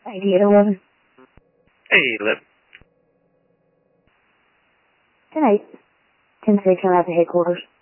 9811. Hey, Lip. Tonight. 10-6, I'm at the headquarters.